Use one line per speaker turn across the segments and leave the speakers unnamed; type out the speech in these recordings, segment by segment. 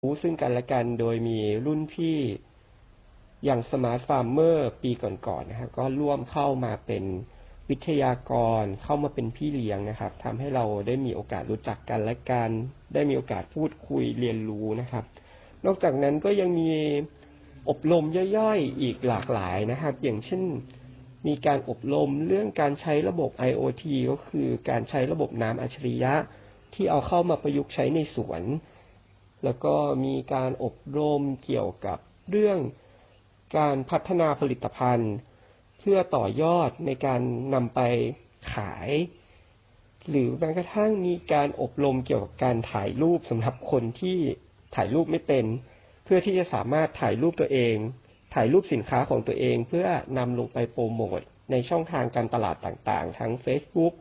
รู้ซึ่งกันและกันโดยมีรุ่นพี่อย่างสมาร์ทฟาร์มเมอร์ปีก่อนๆนะครับก็ร่วมเข้ามาเป็นวิทยากรเข้ามาเป็นพี่เลี้ยงนะครับทำให้เราได้มีโอกาสรู้จักกันและกันได้มีโอกาสพูดคุยเรียนรู้นะครับนอกจากนั้นก็ยังมีอบรมย่อยๆอีกหลากหลายนะครับอย่างเช่นมีการอบรมเรื่องการใช้ระบบ IoT ก็คือการใช้ระบบน้ำอัจฉริยะที่เอาเข้ามาประยุกต์ใช้ในสวนแล้วก็มีการอบรมเกี่ยวกับเรื่องการพัฒนาผลิตภัณฑ์เพื่อต่อยอดในการนำไปขายหรือแม้กระทั่งมีการอบรมเกี่ยวกับการถ่ายรูปสำหรับคนที่ถ่ายรูปไม่เป็นเพื่อที่จะสามารถถ่ายรูปตัวเองถ่ายรูปสินค้าของตัวเองเพื่อนำลงไปโปรโมทในช่องทางการตลาดต่างๆทั้ง Facebook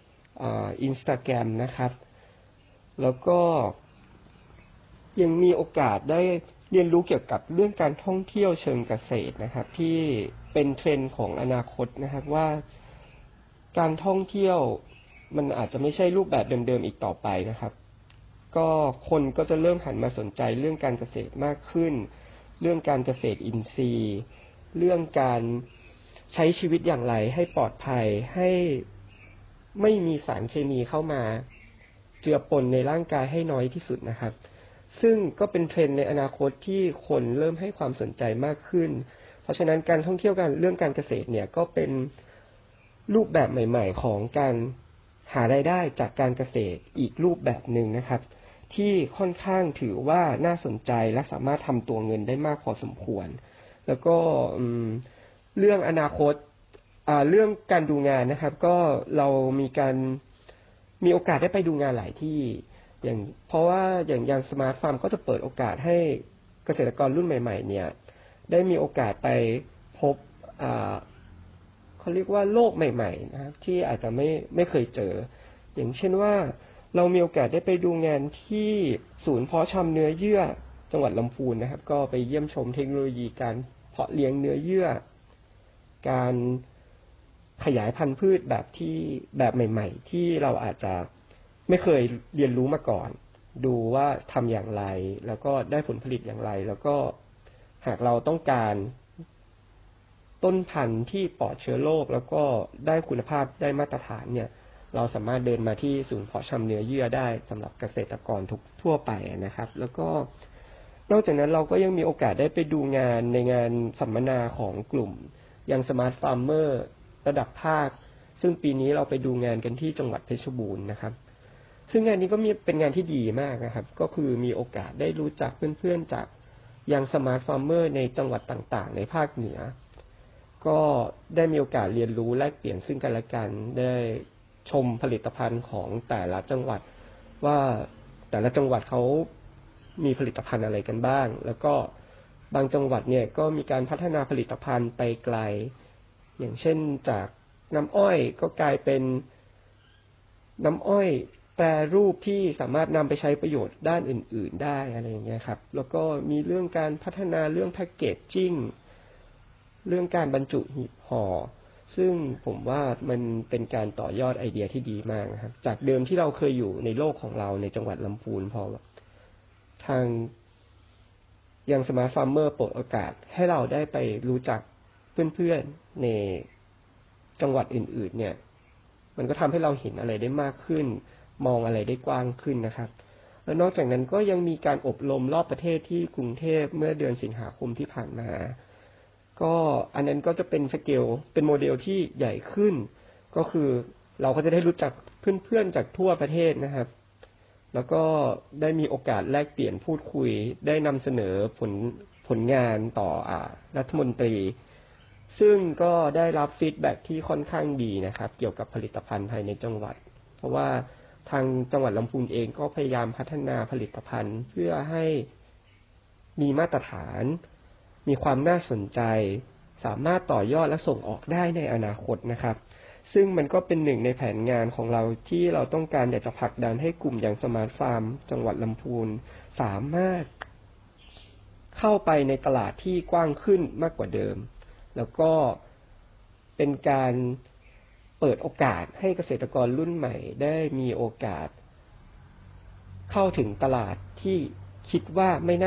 Instagram นะครับแล้วก็ยังมีโอกาสได้เรียนรู้เกี่ยวกับเรื่องการท่องเที่ยวเชิงเกษตรนะครับที่เป็นเทรนด์ของอนาคตนะครับว่าการท่องเที่ยวมันอาจจะไม่ใช่รูปแบบเดิมๆอีกต่อไปนะครับก็คนก็จะเริ่มหันมาสนใจเรื่องการเกษตรมากขึ้นเรื่องการเกษตรอินทรีย์เรื่องการใช้ชีวิตอย่างไรให้ปลอดภัยให้ไม่มีสารเคมีเข้ามาเจือปนในร่างกายให้น้อยที่สุดนะครับซึ่งก็เป็นเทรนด์ในอนาคตที่คนเริ่มให้ความสนใจมากขึ้นเพราะฉะนั้นการท่องเที่ยวเรื่องการเกษตรเนี่ยก็เป็นรูปแบบใหม่ๆของการหารายได้จากการเกษตรอีกรูปแบบหนึ่งนะครับที่ค่อนข้างถือว่าน่าสนใจและสามารถทำตัวเงินได้มากพอสมควรแล้วก็เรื่องอนาคตเรื่องการดูงานนะครับก็เรามีโอกาสได้ไปดูงานหลายที่เพราะว่าอย่างสมาร์ทฟาร์มก็จะเปิดโอกาสให้เกษตรกรรุ่นใหม่ๆเนี่ยได้มีโอกาสไปพบเขาเรียกว่าโลกใหม่ๆนะครับที่อาจจะไม่เคยเจออย่างเช่นว่าเรามีโอกาสได้ไปดูงานที่ศูนย์เพาะชำเนื้อเยื่อจังหวัดลำพูนนะครับก็ไปเยี่ยมชมเทคโนโลยีการเพาะเลี้ยงเนื้อเยื่อการขยายพันธุ์พืชแบบใหม่ๆที่เราอาจจะไม่เคยเรียนรู้มาก่อนดูว่าทำอย่างไรแล้วก็ได้ผลผลิตอย่างไรแล้วก็หากเราต้องการต้นพันธุ์ที่ปลอดเชื้อโรคแล้วก็ได้คุณภาพได้มาตรฐานเนี่ยเราสามารถเดินมาที่ศูนย์เพาะชำเนื้อเยื่อได้สำหรับเกษตรกรทั่วไปนะครับแล้วก็นอกจากนั้นเราก็ยังมีโอกาสได้ไปดูงานในงานสัมมนาของกลุ่มอย่างสมาร์ทฟาร์มเมอร์ระดับภาคซึ่งปีนี้เราไปดูงานกันที่จังหวัดเพชรบูรณ์นะครับซึ่งงานนี้ก็เป็นงานที่ดีมากนะครับก็คือมีโอกาสได้รู้จักเพื่อนๆจากยังสมาร์ทฟาร์มเมอร์ในจังหวัดต่างๆในภาคเหนือก็ได้มีโอกาสเรียนรู้แลกเปลี่ยนซึ่งกันและกันได้ชมผลิตภัณฑ์ของแต่ละจังหวัดว่าแต่ละจังหวัดเขามีผลิตภัณฑ์อะไรกันบ้างแล้วก็บางจังหวัดเนี่ยก็มีการพัฒนาผลิตภัณฑ์ไปไกลอย่างเช่นจากน้ำอ้อยก็กลายเป็นน้ำอ้อยแปรรูปที่สามารถนำไปใช้ประโยชน์ด้านอื่นๆได้อะไรอย่างเงี้ยครับแล้วก็มีเรื่องการพัฒนาเรื่องแพ็คเกจจิ้งเรื่องการบรรจุหีบห่อซึ่งผมว่ามันเป็นการต่อยอดไอเดียที่ดีมากนะครับจากเดิมที่เราเคยอยู่ในโลกของเราในจังหวัดลำพูนพอทางยังสมาร์ทฟาร์มเมอร์เปิดโอกาสให้เราได้ไปรู้จักเพื่อนๆในจังหวัดอื่นๆเนี่ยมันก็ทำให้เราเห็นอะไรได้มากขึ้นมองอะไรได้กว้างขึ้นนะครับและนอกจากนั้นก็ยังมีการอบรมรอบประเทศที่กรุงเทพเมื่อเดือนสิงหาคมที่ผ่านมาก็อันนั้นก็จะเป็นสเกลเป็นโมเดลที่ใหญ่ขึ้นก็คือเราก็จะได้รู้จักเพื่อนๆจากทั่วประเทศนะครับแล้วก็ได้มีโอกาสแลกเปลี่ยนพูดคุยได้นำเสนอผลงานต่อรัฐมนตรีซึ่งก็ได้รับฟีดแบ็กที่ค่อนข้างดีนะครับเกี่ยวกับผลิตภัณฑ์ภายในจังหวัดเพราะว่าทางจังหวัดลำพูนเองก็พยายามพัฒนาผลิตภัณฑ์เพื่อให้มีมาตรฐานมีความน่าสนใจสามารถต่อยอดและส่งออกได้ในอนาคตนะครับซึ่งมันก็เป็นหนึ่งในแผนงานของเราที่เราต้องการอยากจะผลักดันให้กลุ่มอย่างสมาร์ทฟาร์มจังหวัดลำพูนสามารถเข้าไปในตลาดที่กว้างขึ้นมากกว่าเดิมแล้วก็เป็นการเปิดโอกาสให้เกษตรกรรุ่นใหม่ได้มีโอกาสเข้าถึงตลาดที่คิดว่าไม่